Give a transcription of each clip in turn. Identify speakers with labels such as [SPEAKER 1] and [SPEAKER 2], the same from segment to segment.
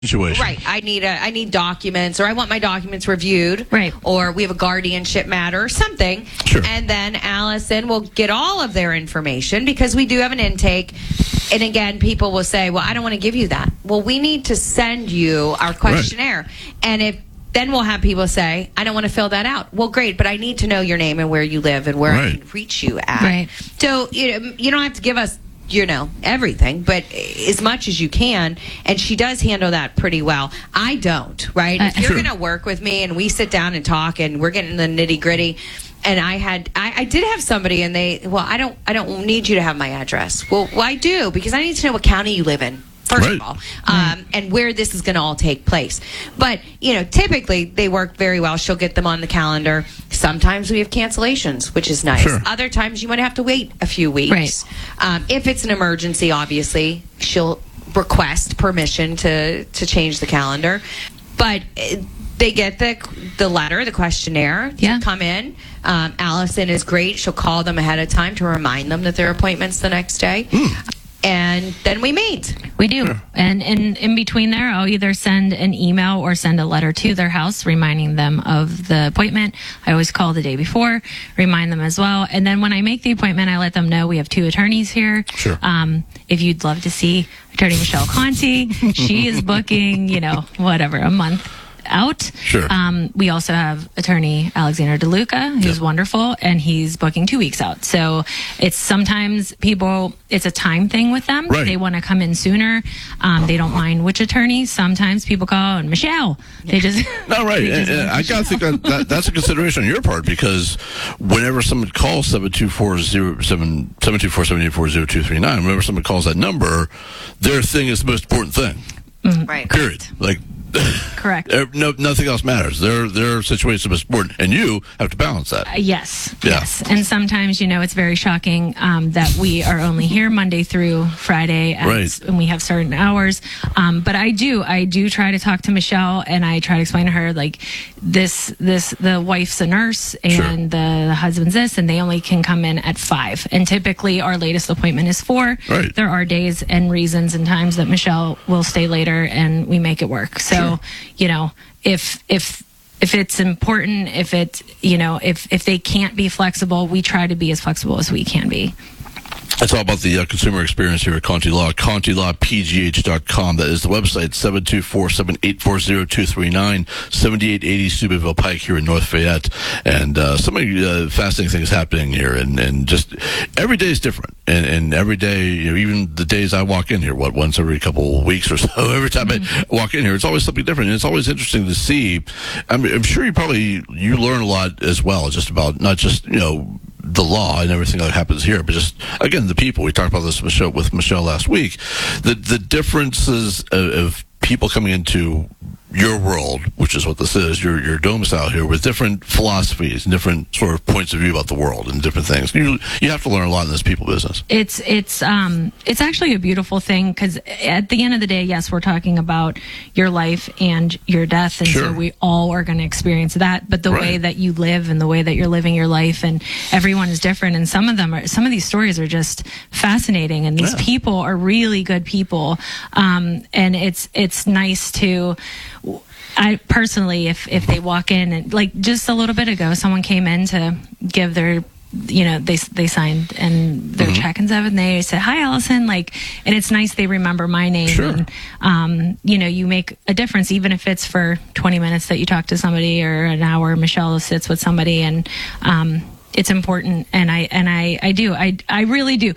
[SPEAKER 1] situation.
[SPEAKER 2] Right. I need documents, or I want my documents reviewed.
[SPEAKER 3] Right.
[SPEAKER 2] Or we have a guardianship matter or something.
[SPEAKER 1] Sure.
[SPEAKER 2] And then Allison will get all of their information because we do have an intake. And again, people will say, well, I don't want to give you that. Well, we need to send you our questionnaire. And then we'll have people say, I don't want to fill that out. Well, great, but I need to know your name and where you live and where I can reach you at.
[SPEAKER 3] Right.
[SPEAKER 2] So you don't have to give us everything, but as much as you can. And she does handle that pretty well. I don't, right? If you're going to work with me and we sit down and talk and we're getting the nitty gritty, and I did have somebody and I don't need you to have my address. Well, I do, because I need to know what county you live in. First of all, and where this is going to all take place. But, typically they work very well. She'll get them on the calendar. Sometimes we have cancellations, which is nice.
[SPEAKER 1] Sure.
[SPEAKER 2] Other times you might have to wait a few weeks.
[SPEAKER 3] Right.
[SPEAKER 2] If it's an emergency, obviously, she'll request permission to change the calendar. But they get the letter, the questionnaire to come in. Allison is great. She'll call them ahead of time to remind them that their appointment's the next day. And then we meet.
[SPEAKER 3] We do. Sure. And in between there, I'll either send an email or send a letter to their house reminding them of the appointment. I always call the day before, remind them as well. And then when I make the appointment, I let them know we have 2 attorneys here.
[SPEAKER 1] Sure.
[SPEAKER 3] If you'd love to see Attorney Michelle Conti, she is booking, a month out.
[SPEAKER 1] Sure.
[SPEAKER 3] We also have attorney Alexander DeLuca, who's wonderful, and he's booking 2 weeks out. So it's sometimes it's a time thing with them.
[SPEAKER 1] Right.
[SPEAKER 3] They want to come in sooner. They don't mind which attorney. Sometimes people call and Michelle. They just
[SPEAKER 1] no, right. And I gotta think that's a consideration on your part, because whenever someone calls 724-784-0239, whenever someone calls that number, their thing is the most important thing.
[SPEAKER 2] Right.
[SPEAKER 1] Period.
[SPEAKER 3] Correct.
[SPEAKER 1] Nothing else matters. Their situation is important, and you have to balance that.
[SPEAKER 3] Yes.
[SPEAKER 1] Yeah.
[SPEAKER 3] Yes. And sometimes, it's very shocking that we are only here Monday through Friday, and we have certain hours. But I do try to talk to Michelle, and I try to explain to her, the wife's a nurse and the husband's this, and they only can come in at 5. And typically our latest appointment is 4.
[SPEAKER 1] Right.
[SPEAKER 3] There are days and reasons and times that Michelle will stay later, and we make it work. So, if it's important, if they can't be flexible, we try to be as flexible as we can be.
[SPEAKER 1] It's all about the consumer experience here at Conti Law. ContiLawPGH.com. That is the website. 724-784-0239, 7880 Steubenville Pike here in North Fayette. And so many fascinating things happening here, and just every day is different. And every day, even the days I walk in here, once every couple of weeks or so, every time I walk in here, it's always something different. And it's always interesting to see. I'm sure you learn a lot as well, just about not just the law and everything that happens here, but just, again, the people. We talked about this with Michelle last week. The differences of people coming into your world, which is what this is, your domicile here, with different philosophies and different sort of points of view about the world and different things. You have to learn a lot in this people business.
[SPEAKER 3] It's actually a beautiful thing, because at the end of the day, yes, we're talking about your life and your death, and so we all are going to experience that. But the way that you live and the way that you're living your life, and everyone is different. And some of these stories are just fascinating, and these people are really good people. And it's nice to. I personally, if they walk in, and just a little bit ago, someone came in to give their, they signed and their check and stuff, and they said, "Hi, Allison," and it's nice they remember my name.
[SPEAKER 1] Sure.
[SPEAKER 3] And you make a difference, even if it's for 20 minutes that you talk to somebody, or an hour Michelle sits with somebody, and it's important. And I really do.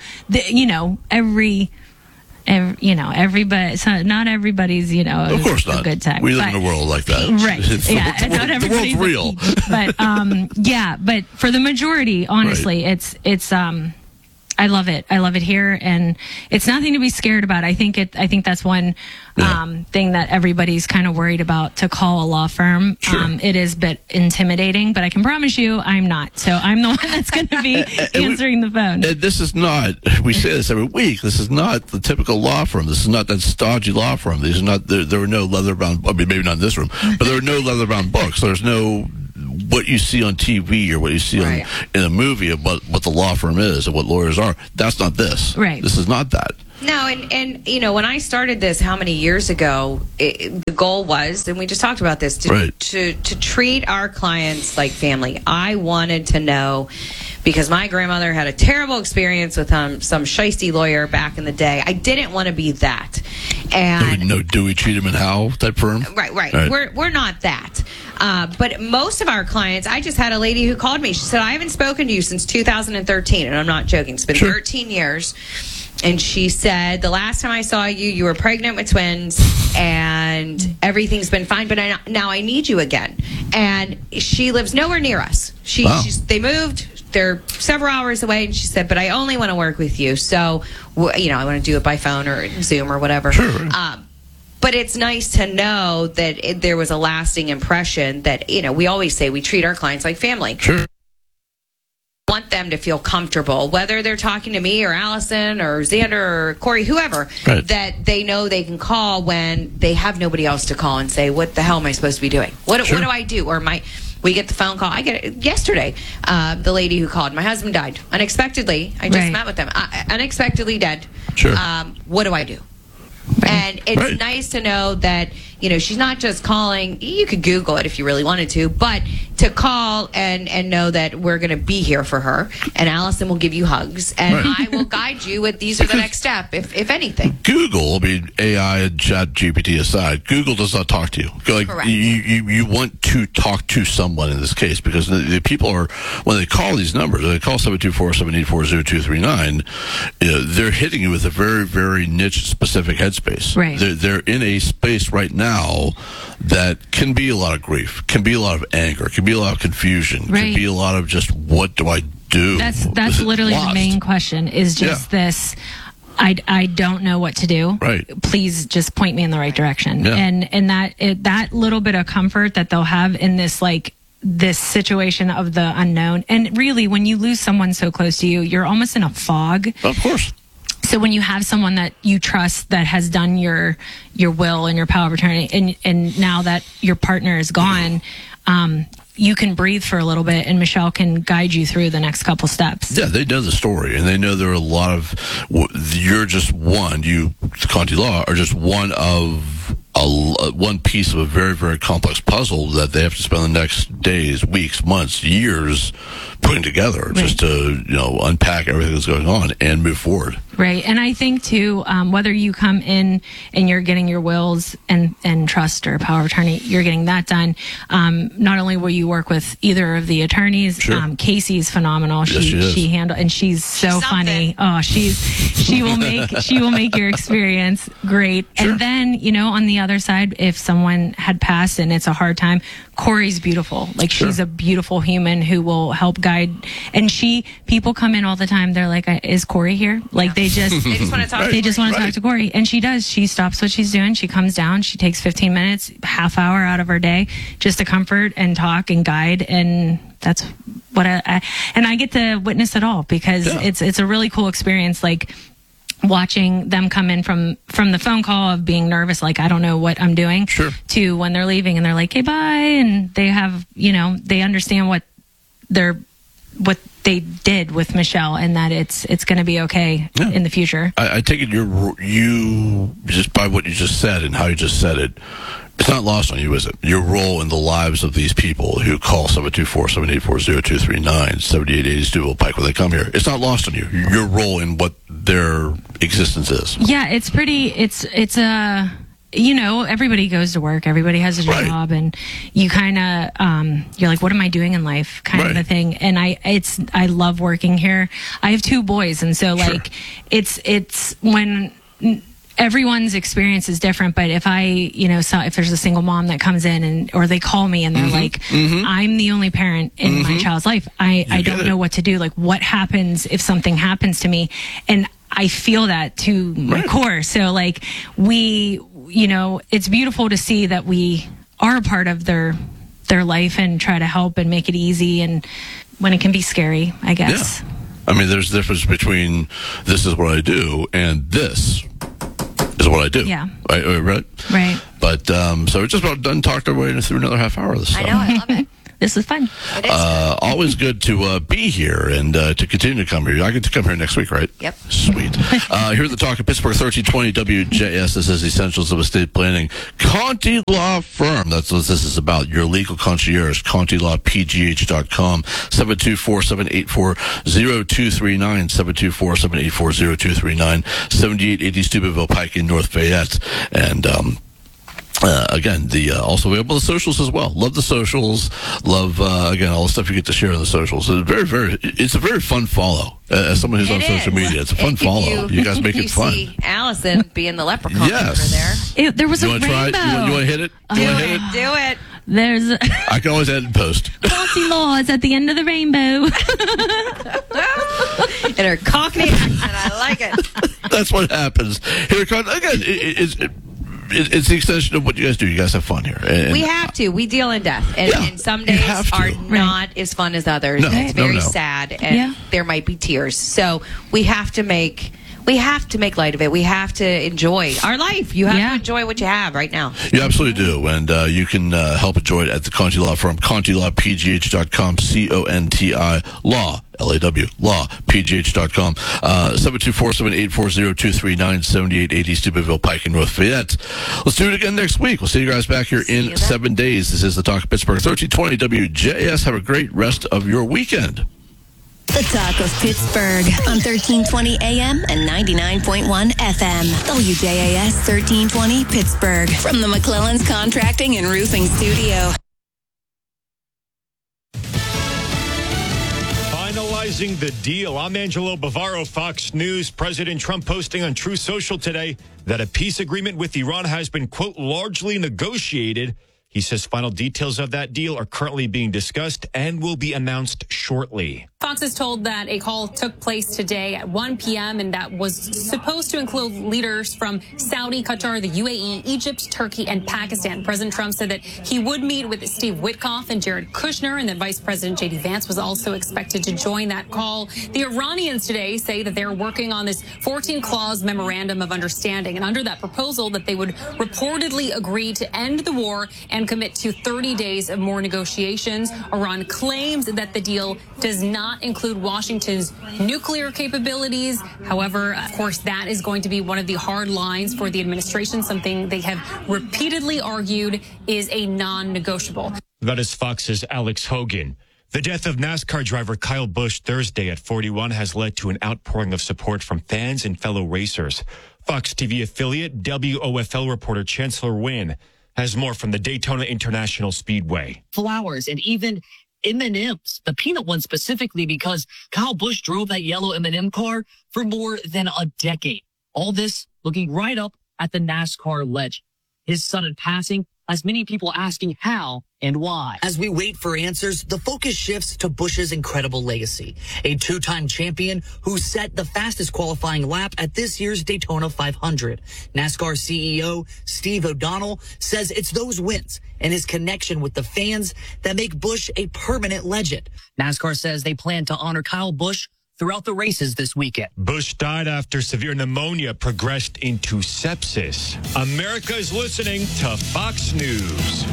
[SPEAKER 3] Everybody. So not everybody's,
[SPEAKER 1] of course not.
[SPEAKER 3] A good time.
[SPEAKER 1] We live in a world like that,
[SPEAKER 3] right? Not everybody's
[SPEAKER 1] the world's real.
[SPEAKER 3] But but for the majority, honestly, it's I love it. I love it here, and it's nothing to be scared about. I think that's one thing that everybody's kind of worried about, to call a law firm.
[SPEAKER 1] Sure.
[SPEAKER 3] It is a bit intimidating, but I can promise you I'm not. So I'm the one that's going to be answering the phone.
[SPEAKER 1] And this is not, we say this every week, this is not the typical law firm. This is not that stodgy law firm. These are not, there were no leather-bound, maybe not in this room, but there are no leather-bound books. There's no what you see on TV or what you see in a movie of what the law firm is and what lawyers are. That's not this.
[SPEAKER 3] Right.
[SPEAKER 1] This is not that.
[SPEAKER 2] No, and you know, when I started this, how many years ago, the goal was, and we just talked about this, to treat our clients like family. I wanted to know, because my grandmother had a terrible experience with some shisty lawyer back in the day. I didn't want to be that. And
[SPEAKER 1] do we treat him in how type firm?
[SPEAKER 2] Right. We're not that. But most of our clients, I just had a lady who called me. She said, I haven't spoken to you since 2013, and I'm not joking. It's been 13 years. And she said, the last time I saw you, you were pregnant with twins, and everything's been fine, but now I need you again. And she lives nowhere near us. They moved. They're several hours away, and she said, but I only want to work with you. So, you know, I want to do it by phone or Zoom or whatever.
[SPEAKER 1] Sure.
[SPEAKER 2] But it's nice to know that there was a lasting impression that, you know, we always say we treat our clients like family.
[SPEAKER 1] Sure.
[SPEAKER 2] Want them to feel comfortable, whether they're talking to me or Allison or Xander or Corey, whoever, that they know they can call when they have nobody else to call and say, what the hell am I supposed to be doing? What do I do? Or we get the phone call. I get it yesterday. The lady who called, my husband died unexpectedly. I just met with them. Unexpectedly dead.
[SPEAKER 1] Sure.
[SPEAKER 2] What do I do? And it's nice to know that, you know, she's not just calling. You could Google it if you really wanted to, but to call and know that we're going to be here for her, and Allison will give you hugs, and I will guide you with these are the next step, if anything.
[SPEAKER 1] Google, I mean, AI and Chat GPT aside, Google does not talk to you. Like, correct. You want to talk to someone in this case, because the people are, when they call these numbers, they call 724-784-0239, they're hitting you with a very, very niche, specific headspace.
[SPEAKER 3] Right.
[SPEAKER 1] They're in a space right now that can be a lot of grief, can be a lot of anger, can be a lot of confusion, can be a lot of just, what do I do?
[SPEAKER 3] That's literally the main question, is just this, I don't know what to do.
[SPEAKER 1] Right.
[SPEAKER 3] Please just point me in the right direction.
[SPEAKER 1] Yeah.
[SPEAKER 3] And that little bit of comfort that they'll have in this, like, this situation of the unknown. And really, when you lose someone so close to you, you're almost in a fog.
[SPEAKER 1] Of course.
[SPEAKER 3] So when you have someone that you trust that has done your will and your power of attorney, and now that your partner is gone, you can breathe for a little bit, and Michelle can guide you through the next couple steps.
[SPEAKER 1] Yeah, they know the story, and they know there are a lot of, you're just one, you, Conti Law, are just one of one piece of a very, very complex puzzle that they have to spend the next days, weeks, months, years putting together just to, you know, unpack everything that's going on and move forward.
[SPEAKER 3] Right. And I think, too, whether you come in and you're getting your wills and trust or power of attorney, you're getting that done. Not only will you work with either of the attorneys, Casey's phenomenal. She handle, and she's so funny. Oh, she will make your experience great. Sure. And then, you know, on the other side, if someone had passed and it's a hard time, Corey's beautiful. Like, she's a beautiful human who will help guide. And people come in all the time. They're like, is Corey here? Like, they just want to talk. They just want to talk to Corey, and she does. She stops what she's doing. She comes down. She takes 15 minutes, half hour out of her day, just to comfort and talk and guide. And that's what I get to witness it all, because it's a really cool experience. Like, watching them come in from the phone call of being nervous, like, I don't know what I'm doing, to when they're leaving and they're like, hey, bye, and they have, you know, they understand what they did with Michelle, and that it's going to be okay in the future.
[SPEAKER 1] I take it you just by what you just said and how you just said it, it's not lost on you, is it? Your role in the lives of these people who call 724-784-0239, 7880 Steubenville Pike when they come here. It's not lost on you. Your role in what their existence is.
[SPEAKER 3] Yeah, it's pretty. It's a. You know, everybody goes to work. Everybody has a job, and you kind of you're like, what am I doing in life? Kind of a thing. And I love working here. I have 2 boys, and so like it's when everyone's experience is different. But if if there's a single mom that comes in or they call me and they're like, I'm the only parent in my child's life. I don't know what to do. Like, what happens if something happens to me? And I feel that to my core. So like it's beautiful to see that we are a part of their life and try to help and make it easy, and when it can be scary, I guess.
[SPEAKER 1] Yeah. I mean, there's a difference between this is what I do and this is what I do.
[SPEAKER 3] Yeah.
[SPEAKER 1] Right.
[SPEAKER 3] Right.
[SPEAKER 1] But so we're just about done talking our way through another half hour of this stuff.
[SPEAKER 2] I know, I love it.
[SPEAKER 3] This is fun.
[SPEAKER 2] It is good.
[SPEAKER 1] Always good to be here and to continue to come here. I get to come here next week, right?
[SPEAKER 2] Yep.
[SPEAKER 1] Sweet. Here at the Talk of Pittsburgh, 1320 WJS. This is Essentials of Estate Planning. Conti Law Firm. That's what this is about. Your legal concierge. ContiLawPGH.com. 724-784-0239. 724-784-0239. 7880 Steubenville Pike in North Fayette. And, again, also available the socials as well. Love the socials. Love again all the stuff you get to share on the socials. It's a very fun follow. As someone who's on social media, it's a fun follow. You guys make it fun.
[SPEAKER 2] See Allison being the leprechaun over there.
[SPEAKER 3] There was a rainbow.
[SPEAKER 1] You want to hit it?
[SPEAKER 2] Do it.
[SPEAKER 3] There's.
[SPEAKER 1] I can always edit and post.
[SPEAKER 3] Conti Law is at the end of the rainbow.
[SPEAKER 2] In her Cockney accent, I like it.
[SPEAKER 1] That's what happens here. Again, it's the extension of what you guys do. You guys have fun here. And
[SPEAKER 2] we have to. We deal in death. And some days are not as fun as others.
[SPEAKER 1] No,
[SPEAKER 2] it's very sad. And there might be tears. So we have to make light of it. We have to enjoy our life. You have to enjoy what you have right now.
[SPEAKER 1] You absolutely do. And you can help enjoy it at the Conti Law Firm. ContiLawPGH.com. CONTI Law. LAW. Law. PGH.com. 724-784-0239. 7880 Steubenville Pike in North Fayette. Let's do it again next week. We'll see you guys back here in 7 days. This is the Talk of Pittsburgh. 1320 WJS. Have a great rest of your weekend.
[SPEAKER 4] The Talk of Pittsburgh on 1320 AM and 99.1 FM. WJAS 1320 Pittsburgh. From the McClellan's Contracting and Roofing Studio.
[SPEAKER 5] Finalizing the deal. I'm Angelo Bavaro, Fox News. President Trump posting on Truth Social today that a peace agreement with Iran has been, quote, largely negotiated. He says final details of that deal are currently being discussed and will be announced shortly.
[SPEAKER 6] Fox is told that a call took place today at 1 p.m. and that was supposed to include leaders from Saudi, Qatar, the UAE, Egypt, Turkey, and Pakistan. President Trump said that he would meet with Steve Witkoff and Jared Kushner, and that Vice President J.D. Vance was also expected to join that call. The Iranians today say that they're working on this 14-clause memorandum of understanding, and under that proposal that they would reportedly agree to end the war and commit to 30 days of more negotiations. Iran claims that the deal does not include Washington's nuclear capabilities. However, of course, that is going to be one of the hard lines for the administration, something they have repeatedly argued is a non-negotiable.
[SPEAKER 5] That is Fox's Alex Hogan. The death of NASCAR driver Kyle Busch Thursday at 41 has led to an outpouring of support from fans and fellow racers. Fox TV affiliate WOFL reporter Chancellor Wynn has more from the Daytona International Speedway.
[SPEAKER 7] Flowers and even M&Ms, the peanut one specifically, because Kyle Busch drove that yellow M&M car for more than a decade. All this looking right up at the NASCAR legend. His sudden passing has many people asking how and why.
[SPEAKER 8] As we wait for answers, the focus shifts to Busch's incredible legacy. A two-time champion who set the fastest qualifying lap at this year's Daytona 500. NASCAR CEO Steve O'Donnell says it's those wins and his connection with the fans that make Busch a permanent legend.
[SPEAKER 7] NASCAR says they plan to honor Kyle Busch throughout the races this weekend.
[SPEAKER 5] Busch died after severe pneumonia progressed into sepsis. America is listening to Fox News.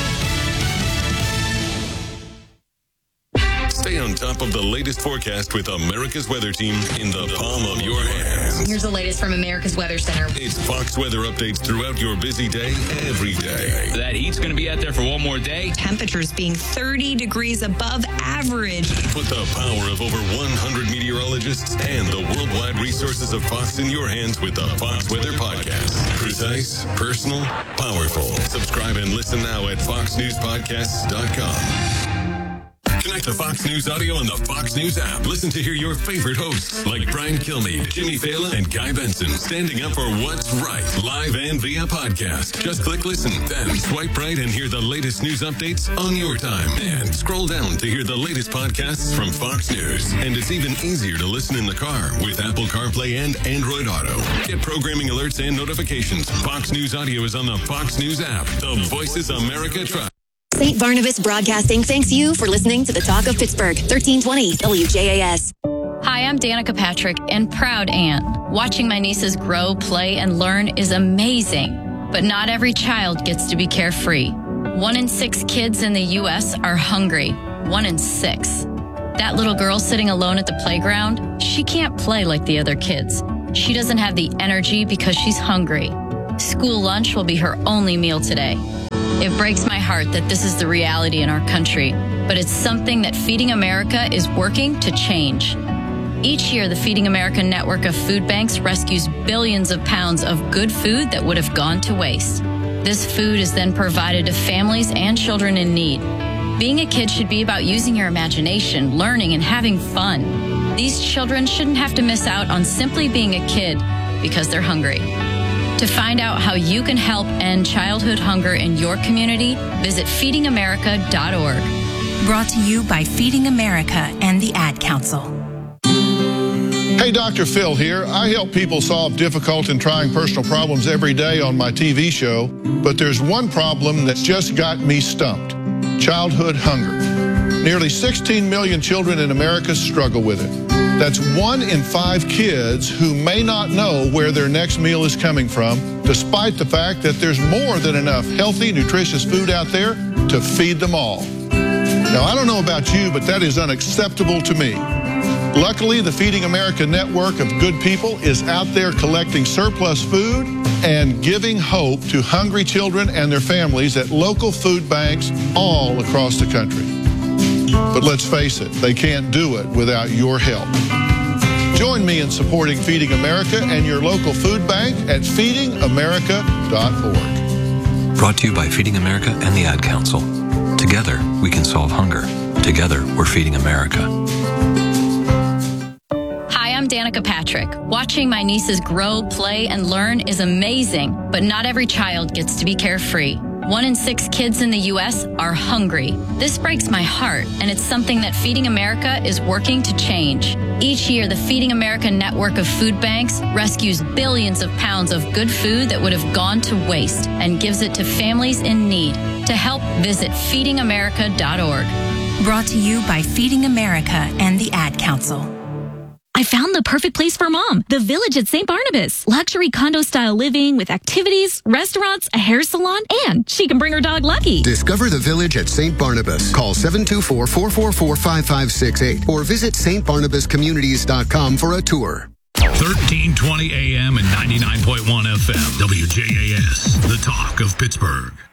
[SPEAKER 9] Stay on top of the latest forecast with America's Weather Team in the palm of your hands.
[SPEAKER 10] Here's the latest from America's Weather Center.
[SPEAKER 9] It's Fox weather updates throughout your busy day, every day.
[SPEAKER 11] That heat's going to be out there for one more day.
[SPEAKER 10] Temperatures being 30 degrees above average.
[SPEAKER 9] Put the power of over 100 meteorologists and the worldwide resources of Fox in your hands with the Fox Weather Podcast. Precise, personal, powerful. Subscribe and listen now at foxnewspodcasts.com. Connect to Fox News Audio on the Fox News app. Listen to hear your favorite hosts like Brian Kilmeade, Jimmy Fallon, and Guy Benson standing up for what's right, live and via podcast. Just click listen, then swipe right and hear the latest news updates on your time. And scroll down to hear the latest podcasts from Fox News. And it's even easier to listen in the car with Apple CarPlay and Android Auto. Get programming alerts and notifications. Fox News Audio is on the Fox News app. The Voices America Trust.
[SPEAKER 4] St. Barnabas Broadcasting thanks you for listening to the Talk of Pittsburgh, 1320 WJAS.
[SPEAKER 12] Hi, I'm Danica Patrick and proud aunt. Watching my nieces grow, play, and learn is amazing. But not every child gets to be carefree. 1 in 6 kids in the U.S. are hungry. 1 in 6. That little girl sitting alone at the playground, she can't play like the other kids. She doesn't have the energy because she's hungry. School lunch will be her only meal today. It breaks my heart that this is the reality in our country, but it's something that Feeding America is working to change. Each year, the Feeding America network of food banks rescues billions of pounds of good food that would have gone to waste. This food is then provided to families and children in need. Being a kid should be about using your imagination, learning, and having fun. These children shouldn't have to miss out on simply being a kid because they're hungry. To find out how you can help end childhood hunger in your community, visit feedingamerica.org.
[SPEAKER 13] Brought to you by Feeding America and the Ad Council.
[SPEAKER 14] Hey, Dr. Phil here. I help people solve difficult and trying personal problems every day on my TV show, but there's one problem that's just got me stumped: childhood hunger. Nearly 16 million children in America struggle with it. That's 1 in 5 kids who may not know where their next meal is coming from, despite the fact that there's more than enough healthy, nutritious food out there to feed them all. Now, I don't know about you, but that is unacceptable to me. Luckily, the Feeding America network of good people is out there collecting surplus food and giving hope to hungry children and their families at local food banks all across the country. But let's face it, they can't do it without your help. Join me in supporting Feeding America and your local food bank at feedingamerica.org.
[SPEAKER 15] Brought to you by Feeding America and the Ad Council. Together, we can solve hunger. Together, we're Feeding America.
[SPEAKER 12] Hi, I'm Danica Patrick. Watching my nieces grow, play, and learn is amazing, but not every child gets to be carefree. 1 in 6 kids in the U.S. are hungry. This breaks my heart, and it's something that Feeding America is working to change. Each year, the Feeding America network of food banks rescues billions of pounds of good food that would have gone to waste and gives it to families in need. To help, visit feedingamerica.org.
[SPEAKER 13] Brought to you by Feeding America and the Ad Council.
[SPEAKER 16] I found the perfect place for Mom, the Village at St. Barnabas. Luxury condo-style living with activities, restaurants, a hair salon, and she can bring her dog Lucky.
[SPEAKER 17] Discover the Village at St. Barnabas. Call 724-444-5568 or visit stbarnabascommunities.com for a tour.
[SPEAKER 9] 1320 AM and 99.1 FM. WJAS, the talk of Pittsburgh.